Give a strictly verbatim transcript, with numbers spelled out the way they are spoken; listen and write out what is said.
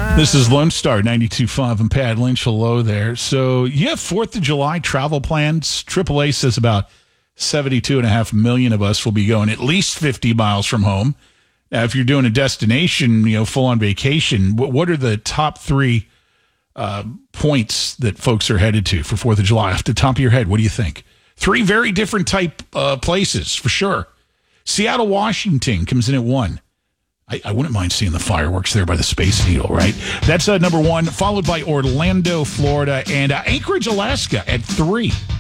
This is Lone Star ninety-two point five and Pat Lynch. Hello there. So you have fourth of July travel plans. triple A says about seventy-two and a half million of us will be going at least fifty miles from home. Now, if you're doing a destination, you know, full on vacation, what, what are the top three uh, points that folks are headed to for fourth of July? Off the top of your head, what do you think? Three very different type uh, places for sure. Seattle, Washington comes in at one. I, I wouldn't mind seeing the fireworks there by the Space Needle, right? That's uh, number one, followed by Orlando, Florida, and uh, Anchorage, Alaska at three.